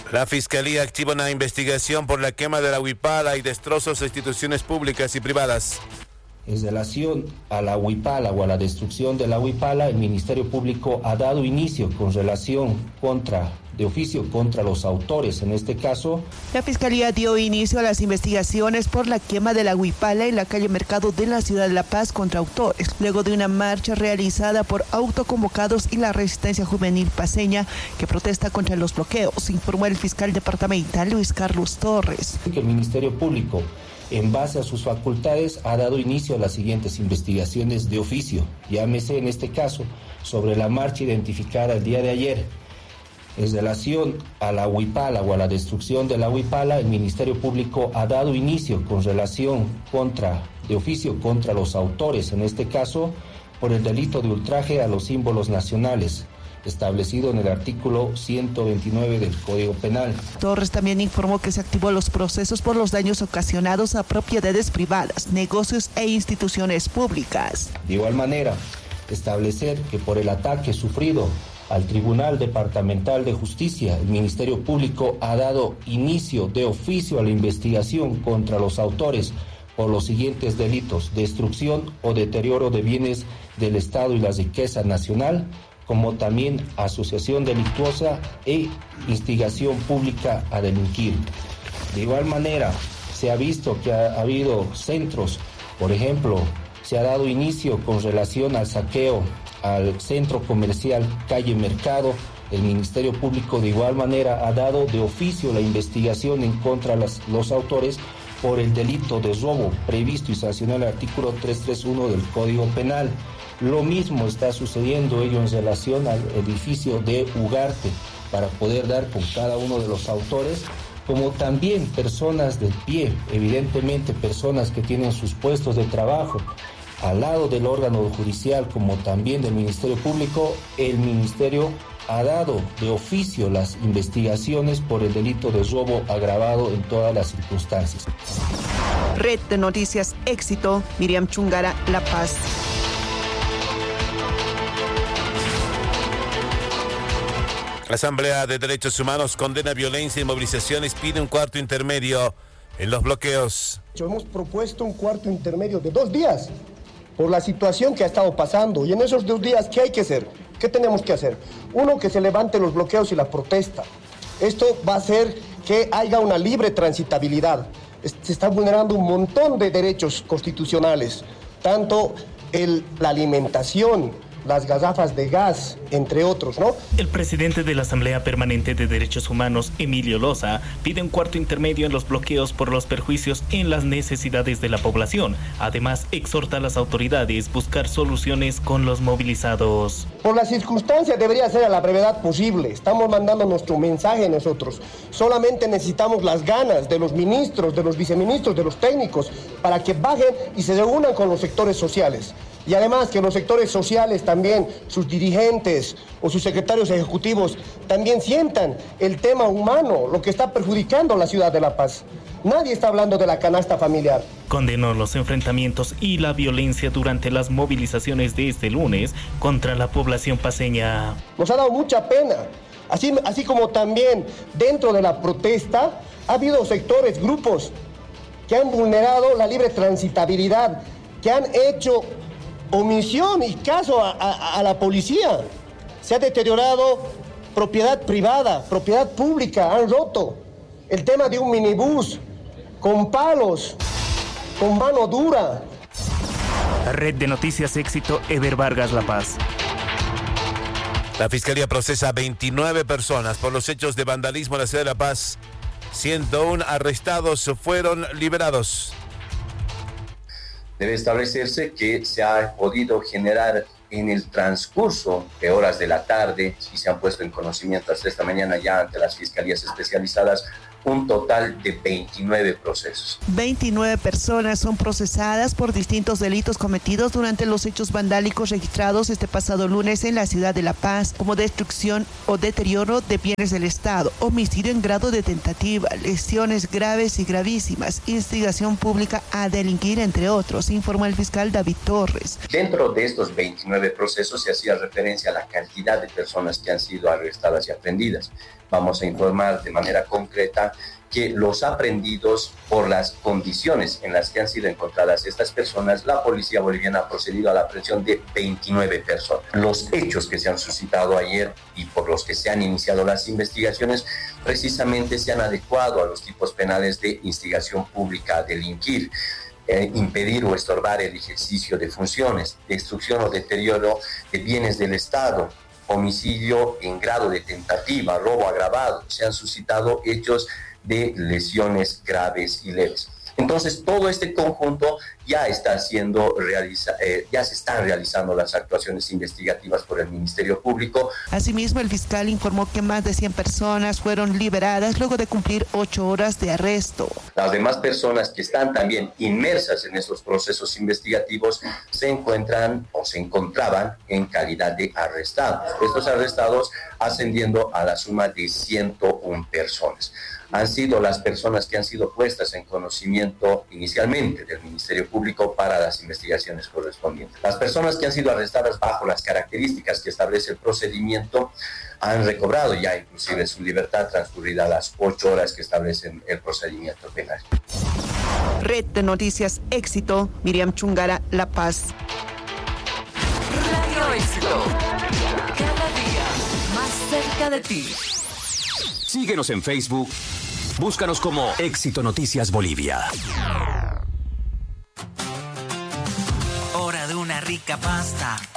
La Fiscalía activa una investigación por la quema de la huipala y destrozos a instituciones públicas y privadas. En relación a la huipala o a la destrucción de la huipala, el Ministerio Público ha dado inicio con relación de oficio contra los autores. En este caso, la Fiscalía dio inicio a las investigaciones por la quema de la huipala en la calle Mercado de la ciudad de La Paz contra autores, luego de una marcha realizada por autoconvocados y la Resistencia Juvenil Paceña que protesta contra los bloqueos, informó el fiscal departamental Luis Carlos Torres. El Ministerio Público, en base a sus facultades, ha dado inicio a las siguientes investigaciones de oficio, llámese en este caso sobre la marcha identificada el día de ayer. En relación a la huipala o a la destrucción de la huipala, el Ministerio Público ha dado inicio con relación de oficio contra los autores, en este caso por el delito de ultraje a los símbolos nacionales, establecido en el artículo 129 del Código Penal. Torres también informó que se activó los procesos por los daños ocasionados a propiedades privadas, negocios e instituciones públicas. De igual manera, establecer que por el ataque sufrido al Tribunal Departamental de Justicia, el Ministerio Público ha dado inicio de oficio a la investigación contra los autores por los siguientes delitos: destrucción o deterioro de bienes del Estado y la riqueza nacional, como también asociación delictuosa e instigación pública a delinquir. De igual manera, se ha visto que ha habido centros, por ejemplo, se ha dado inicio con relación al saqueo al centro comercial Calle Mercado. El Ministerio Público de igual manera ha dado de oficio la investigación en contra de los autores por el delito de robo previsto y sancionado en el artículo 331 del Código Penal. Lo mismo está sucediendo ello en relación al edificio de Ugarte, para poder dar con cada uno de los autores, como también personas de pie, evidentemente personas que tienen sus puestos de trabajo al lado del órgano judicial como también del Ministerio Público. El Ministerio ha dado de oficio las investigaciones por el delito de robo agravado en todas las circunstancias. Red de Noticias Éxito, Miriam Chungara, La Paz. La Asamblea de Derechos Humanos condena violencia y movilizaciones, pide un cuarto intermedio en los bloqueos. Hemos propuesto un cuarto intermedio de 2 días por la situación que ha estado pasando, y en esos 2 días, ¿qué hay que hacer? ¿Qué tenemos que hacer? Uno, que se levanten los bloqueos y la protesta. Esto va a hacer que haya una libre transitabilidad. Se están vulnerando un montón de derechos constitucionales, tanto la alimentación, las garrafas de gas, entre otros, ¿no? El presidente de la Asamblea Permanente de Derechos Humanos, Emilio Loza, pide un cuarto intermedio en los bloqueos por los perjuicios en las necesidades de la población. Además, exhorta a las autoridades a buscar soluciones con los movilizados. Por las circunstancias debería ser a la brevedad posible. Estamos mandando nuestro mensaje nosotros. Solamente necesitamos las ganas de los ministros, de los viceministros, de los técnicos, para que bajen y se reúnan con los sectores sociales. Y además que los sectores sociales también, sus dirigentes o sus secretarios ejecutivos, también sientan el tema humano, lo que está perjudicando a la ciudad de La Paz. Nadie está hablando de la canasta familiar. Condenó los enfrentamientos y la violencia durante las movilizaciones de este lunes contra la población paceña. Nos ha dado mucha pena, así como también dentro de la protesta ha habido sectores, grupos que han vulnerado la libre transitabilidad, que han hecho omisión y caso a la policía. Se ha deteriorado propiedad privada, propiedad pública, han roto el tema de un minibús con palos, con mano dura. Red de Noticias Éxito, Eber Vargas, La Paz. La Fiscalía procesa a 29 personas por los hechos de vandalismo en la ciudad de La Paz. 101 arrestados fueron liberados. Debe establecerse que se ha podido generar en el transcurso de horas de la tarde, y se han puesto en conocimiento hasta esta mañana ya ante las fiscalías especializadas, un total de 29 procesos. 29 personas son procesadas por distintos delitos cometidos durante los hechos vandálicos registrados este pasado lunes en la ciudad de La Paz, como destrucción o deterioro de bienes del Estado, homicidio en grado de tentativa, lesiones graves y gravísimas, instigación pública a delinquir, entre otros, informó el fiscal David Torres. Dentro de estos 29 procesos se hacía referencia a la cantidad de personas que han sido arrestadas y aprehendidas. Vamos a informar de manera concreta que los aprehendidos, por las condiciones en las que han sido encontradas estas personas, la policía boliviana ha procedido a la aprehensión de 29 personas. Los hechos que se han suscitado ayer y por los que se han iniciado las investigaciones precisamente se han adecuado a los tipos penales de instigación pública a delinquir, impedir o estorbar el ejercicio de funciones, destrucción o deterioro de bienes del Estado, homicidio en grado de tentativa, robo agravado. Se han suscitado hechos de lesiones graves y leves. Entonces, todo este conjunto ya está siendo ya se están realizando las actuaciones investigativas por el Ministerio Público. Asimismo, el fiscal informó que más de 100 personas fueron liberadas luego de cumplir 8 horas de arresto. Las demás personas que están también inmersas en esos procesos investigativos se encuentran o se encontraban en calidad de arrestados. Estos arrestados ascendiendo a la suma de 101 personas. Han sido las personas que han sido puestas en conocimiento inicialmente del Ministerio Público para las investigaciones correspondientes. Las personas que han sido arrestadas bajo las características que establece el procedimiento han recobrado ya inclusive su libertad transcurrida las 8 horas que establecen el procedimiento penal. Red de Noticias Éxito, Miriam Chungara, La Paz. Radio Éxito, cada día más cerca de ti. Síguenos en Facebook, búscanos como Éxito Noticias Bolivia. Hora de una rica pasta